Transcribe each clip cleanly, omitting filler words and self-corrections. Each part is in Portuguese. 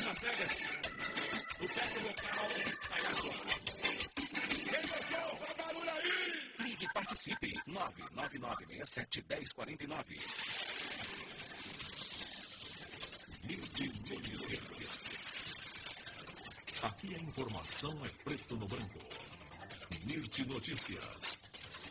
Las Vegas. O teto local vai só. Quem gostou? Faz barulho aí! Ligue e participe. 99967-1049. Mirti Notícias. Aqui a informação é preto no branco. Mirti Notícias.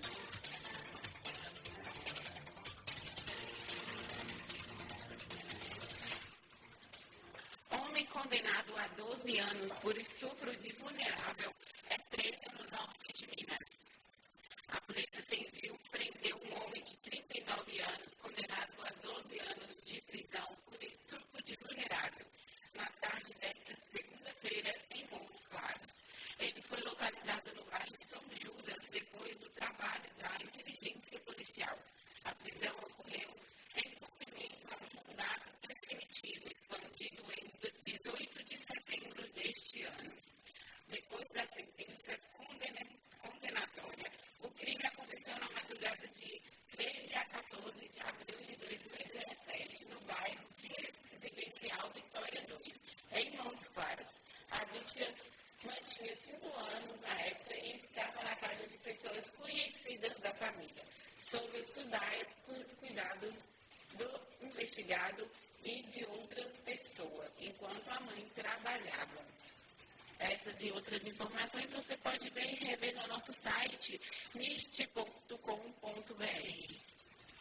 Homem condenado a 12 anos por estupro de vulnerável é preso no norte de Minas. A Polícia Civil prendeu um homem de 39 anos condenado a 12 anos de prisão por estupro de vulnerável na tarde desta segunda-feira em Montes Claros. Ele foi localizado no bairro São Judas depois do trabalho da inteligência policial. A prisão ocorreu em cumprimento a um mandato definitivo expandido em 18 de setembro deste ano. Depois da sentença condenatória, o crime aconteceu na madrugada de 13 a 14 de abril de 2017, no bairro residencial Vitória 2, em Montes Claros. A vítima tinha 5 anos na época e estava na casa de pessoas conhecidas da família, sob os cuidados do investigado e de outra pessoa, enquanto a mãe trabalhava. Essas e outras informações você pode ver e rever no nosso site nist.com.br.